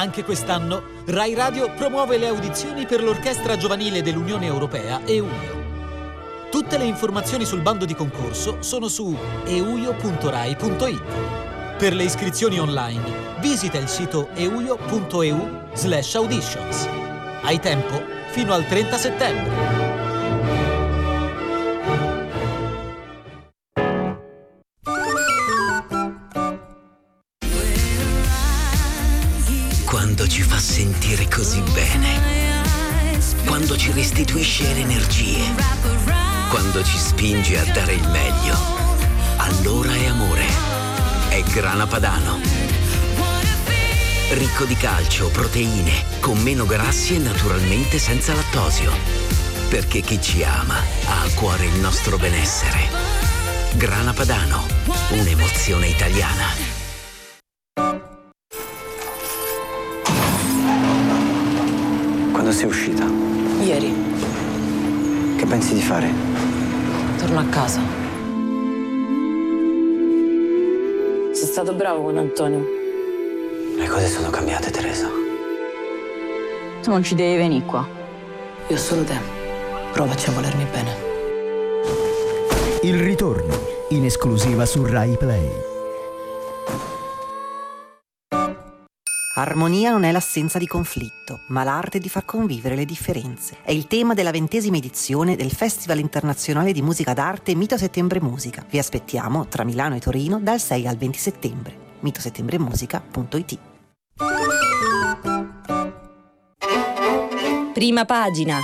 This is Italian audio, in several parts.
Anche quest'anno Rai Radio promuove le audizioni per l'Orchestra Giovanile dell'Unione Europea EUIO. Tutte le informazioni sul bando di concorso sono su euio.rai.it. Per le iscrizioni online, visita il sito euio.eu/auditions. Hai tempo fino al 30 settembre. Quando ci fa sentire così bene, quando ci restituisce le energie, quando ci spinge a dare il meglio, allora è amore. È Grana Padano. Ricco di calcio, proteine, con meno grassi e naturalmente senza lattosio. Perché chi ci ama ha a cuore il nostro benessere. Grana Padano, un'emozione italiana. Quando sei uscita? Ieri. Che pensi di fare? Torno a casa. Sei stato bravo con Antonio. Le cose sono cambiate, Teresa. Tu non ci devi venire qua. Io ho solo te. Provaci a volermi bene. Il ritorno, in esclusiva su Rai Play. Armonia non è l'assenza di conflitto, ma l'arte di far convivere le differenze. È il tema della 20ª edizione del Festival Internazionale di Musica d'Arte Mito Settembre Musica. Vi aspettiamo tra Milano e Torino dal 6 al 20 settembre. mitosettembremusica.it. Prima pagina.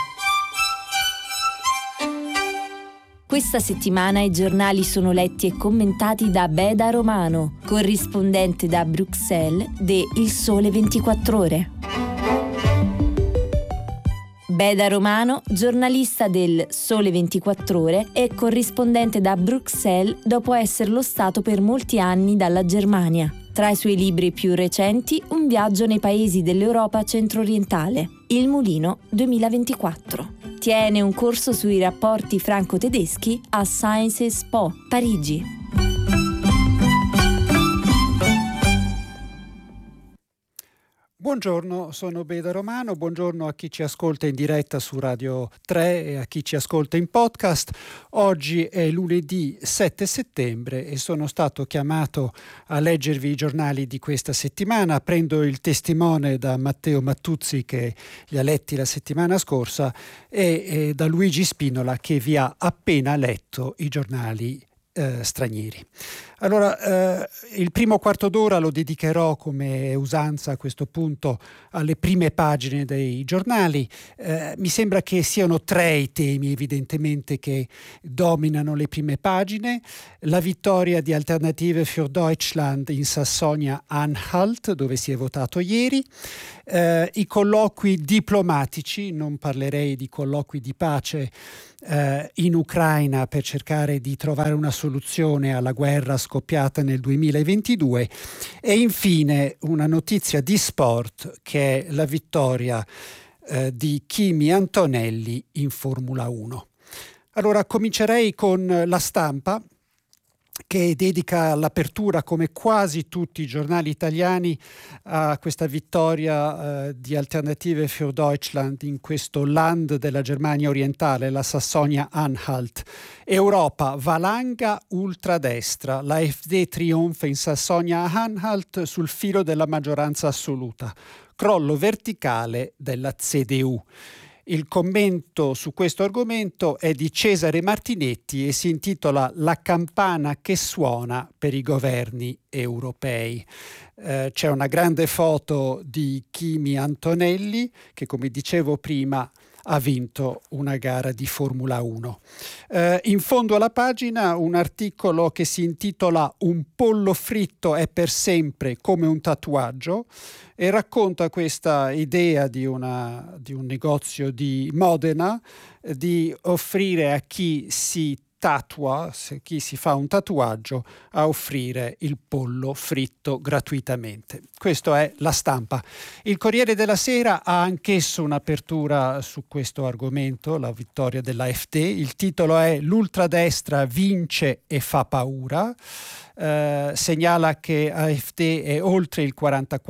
Questa settimana i giornali sono letti e commentati da Beda Romano, corrispondente da Bruxelles de Il Sole 24 Ore. Beda Romano, giornalista del Sole 24 Ore e corrispondente da Bruxelles dopo esserlo stato per molti anni dalla Germania. Tra i suoi libri più recenti, un viaggio nei paesi dell'Europa centro-orientale, Il Mulino 2024. Tiene un corso sui rapporti franco-tedeschi a Sciences Po, Parigi. Buongiorno, sono Beda Romano, buongiorno a chi ci ascolta in diretta su Radio 3 e a chi ci ascolta in podcast. Oggi è lunedì 7 settembre e sono stato chiamato a leggervi i giornali di questa settimana. Prendo il testimone da Matteo Mattuzzi che li ha letti la settimana scorsa e da Luigi Spinola che vi ha appena letto i giornali stranieri. Allora, il primo quarto d'ora lo dedicherò, come è usanza a questo punto, alle prime pagine dei giornali. Mi sembra che siano tre i temi evidentemente che dominano le prime pagine: la vittoria di Alternative für Deutschland in Sassonia-Anhalt, dove si è votato ieri, i colloqui diplomatici, non parlerei di colloqui di pace in Ucraina per cercare di trovare una soluzione alla guerra scoppiata nel 2022 e infine una notizia di sport che è la vittoria di Kimi Antonelli in Formula 1. Allora comincerei con La Stampa, che dedica l'apertura, come quasi tutti i giornali italiani, a questa vittoria di Alternative für Deutschland in questo land della Germania orientale, la Sassonia-Anhalt. Europa, valanga ultradestra, l'AfD trionfa in Sassonia-Anhalt sul filo della maggioranza assoluta, crollo verticale della CDU. Il commento su questo argomento è di Cesare Martinetti e si intitola La campana che suona per i governi europei. C'è una grande foto di Kimi Antonelli che, come dicevo prima, ha vinto una gara di Formula 1. In fondo alla pagina un articolo che si intitola Un pollo fritto è per sempre come un tatuaggio e racconta questa idea di un negozio di Modena di offrire a chi si tatua, chi si fa un tatuaggio, a offrire il pollo fritto gratuitamente. Questo è La Stampa. Il Corriere della Sera ha anch'esso un'apertura su questo argomento, la vittoria dell'AfD. Il titolo è "L'ultradestra vince e fa paura". Segnala che AfD è oltre il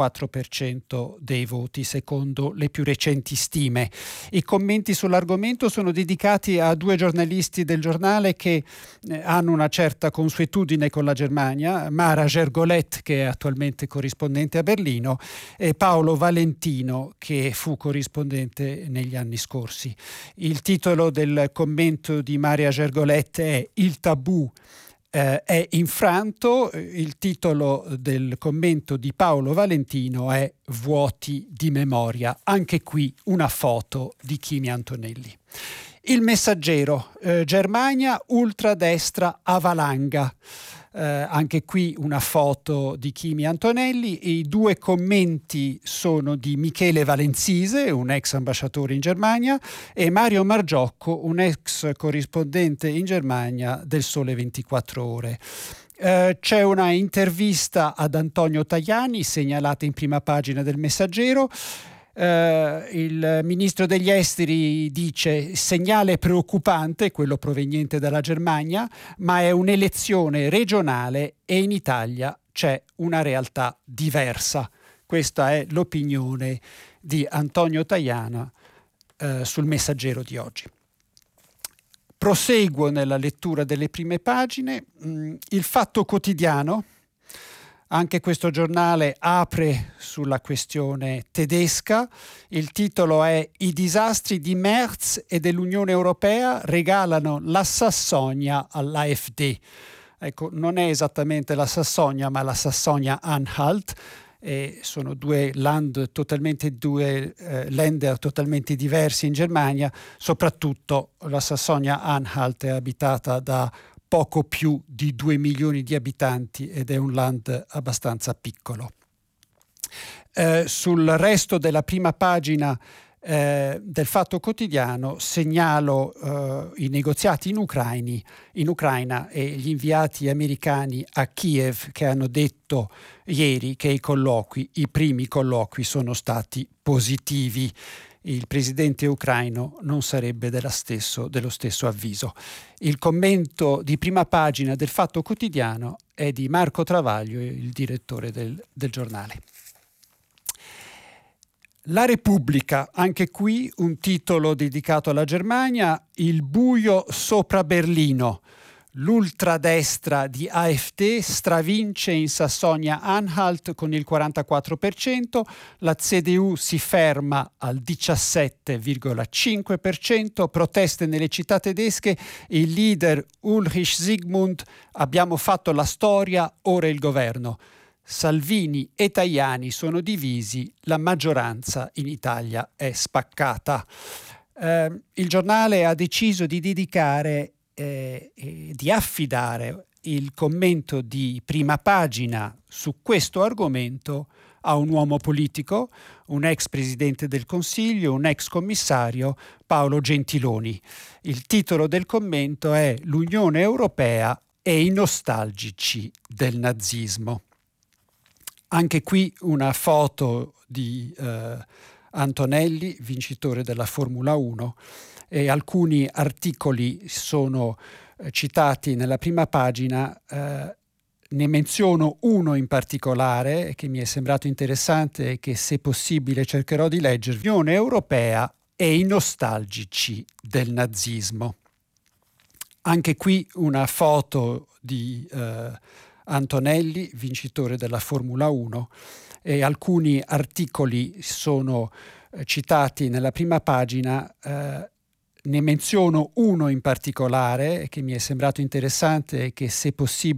44% dei voti secondo le più recenti stime. I commenti sull'argomento sono dedicati a due giornalisti del giornale che hanno una certa consuetudine con la Germania, Mara Gergolet, che è attualmente corrispondente a Berlino, e Paolo Valentino, che fu corrispondente negli anni scorsi. Il titolo del commento di Maria Gergolet è "Il tabù è infranto". Il titolo del commento di Paolo Valentino è "Vuoti di memoria". Anche qui una foto di Kimi Antonelli. Il Messaggero, Germania, ultradestra a valanga. Anche qui una foto di Kimi Antonelli. I due commenti sono di Michele Valenzise, un ex ambasciatore in Germania, e Mario Margiocco, un ex corrispondente in Germania del Sole 24 Ore. C'è una intervista ad Antonio Tajani segnalata in prima pagina del Messaggero. Il ministro degli esteri dice: segnale preoccupante quello proveniente dalla Germania, ma è un'elezione regionale e in Italia c'è una realtà diversa. Questa è l'opinione di Antonio Tajani sul Messaggero di oggi. Proseguo nella lettura delle prime pagine. Il Fatto Quotidiano, anche questo giornale apre sulla questione tedesca. Il titolo è "I disastri di Merz e dell'Unione Europea regalano la Sassonia all'AfD". Ecco, non è esattamente la Sassonia, ma la Sassonia-Anhalt. Sono due Länder totalmente diversi in Germania. Soprattutto la Sassonia-Anhalt è abitata da poco più di 2 milioni di abitanti ed è un land abbastanza piccolo. Sul resto della prima pagina del Fatto Quotidiano segnalo i negoziati in Ucraina e gli inviati americani a Kiev, che hanno detto ieri che i primi colloqui sono stati positivi. Il presidente ucraino non sarebbe dello stesso avviso. Il commento di prima pagina del Fatto Quotidiano è di Marco Travaglio, il direttore del giornale. La Repubblica, anche qui un titolo dedicato alla Germania: "Il buio sopra Berlino. L'ultradestra di AfD stravince in Sassonia-Anhalt con il 44%, la CDU si ferma al 17,5%, proteste nelle città tedesche, il leader Ulrich Zygmunt: abbiamo fatto la storia, ora il governo. Salvini e Tajani sono divisi, la maggioranza in Italia è spaccata". Il giornale ha deciso di dedicare di affidare il commento di prima pagina su questo argomento a un uomo politico, un ex presidente del Consiglio, un ex commissario, Paolo Gentiloni. Il titolo del commento è "L'Unione Europea e i nostalgici del nazismo". Anche qui una foto di Antonelli, vincitore della Formula 1, e alcuni articoli sono citati nella prima pagina. Ne menziono uno in particolare che mi è sembrato interessante e che, se possibile, cercherò di leggere: "L'Unione Europea e i nostalgici del nazismo". Anche qui una foto di Antonelli, vincitore della Formula 1, e alcuni articoli sono citati nella prima pagina. Ne menziono uno in particolare che mi è sembrato interessante e che, se possibile,